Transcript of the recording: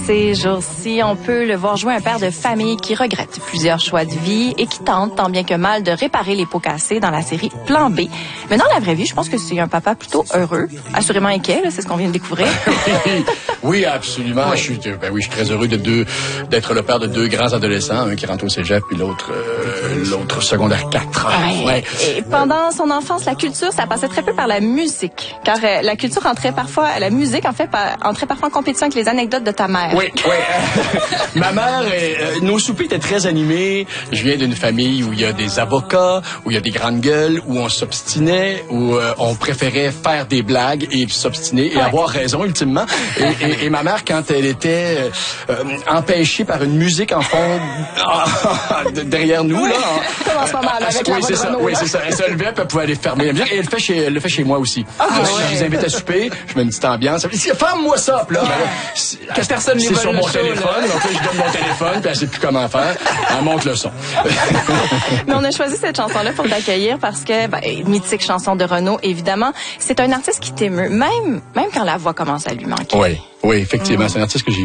Ces jours-ci, on peut le voir jouer un père de famille qui regrette plusieurs choix de vie et qui tente, tant bien que mal, de réparer les pots cassés dans la série Plan B. Mais dans la vraie vie, je pense que c'est un papa plutôt heureux, assurément inquiet, là, c'est ce qu'on vient de découvrir. Oui, absolument. Oui. Je suis très heureux d'être le père de deux grands adolescents, un qui rentre au cégep puis l'autre secondaire 4. Ouais. Et pendant son enfance, la culture, ça passait très peu par la musique, car la culture entrait parfois en compétition avec les anecdotes de ta mère. Oui. Ma mère, nos soupers étaient très animés. Je viens d'une famille où il y a des avocats, où il y a des grandes gueules, où on s'obstinait, où on préférait faire des blagues et s'obstiner et avoir raison ultimement. Et ma mère, quand elle était empêchée par une musique en fond derrière nous, là. Comme en ce moment, avec la voix de Renaud. Oui, c'est ça. Elle se levait, puis elle pouvait aller fermer. Et elle le fait chez moi aussi. Je les invite à souper, je mets une petite ambiance. Ferme-moi ça, là. Que personne ne c'est sur mon téléphone. Donc là, je donne mon téléphone, puis elle sait plus comment faire. Elle monte le son. Mais on a choisi cette chanson-là pour t'accueillir parce que, mythique chanson de Renaud, évidemment, c'est un artiste qui t'émeut, même quand la voix commence à lui manquer. Oui, effectivement. C'est un artiste que j'ai